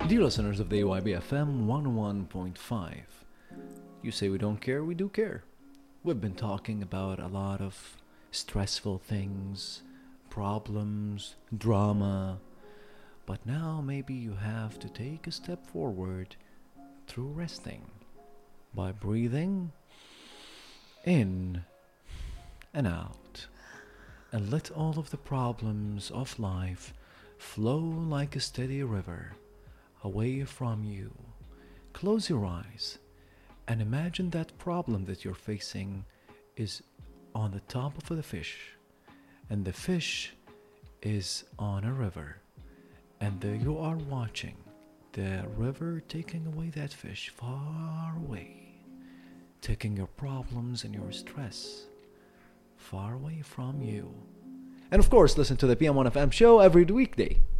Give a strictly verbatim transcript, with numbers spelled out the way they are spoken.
Dear listeners of the A Y B F M one oh one point five, you say we don't care, we do care. We've been talking about a lot of stressful things, problems, drama, but now maybe you have to take a step forward through resting by breathing in and out, and let all of the problems of life flow like a steady river away from you. Close your eyes and imagine that problem that you're facing is on the top of the fish, and the fish is on a river, and there you are watching the river taking away that fish far away, taking your problems and your stress far away from you. And of course, listen to the P M one F M show every weekday